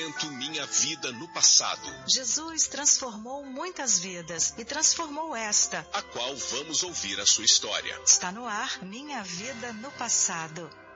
momento Minha Vida no Passado. Jesus transformou muitas vidas e transformou esta, a qual vamos ouvir a sua história. Está no ar Minha Vida no Passado.